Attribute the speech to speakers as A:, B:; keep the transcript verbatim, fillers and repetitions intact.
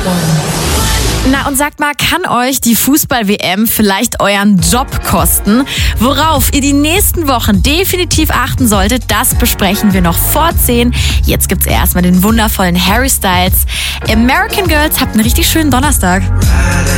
A: Na und sagt mal, kann euch die Fußball-W M vielleicht euren Job kosten? Worauf ihr die nächsten Wochen definitiv achten solltet, das besprechen wir noch vor zehn. Jetzt gibt's erstmal den wundervollen Harry Styles. American Girls, habt einen richtig schönen Donnerstag.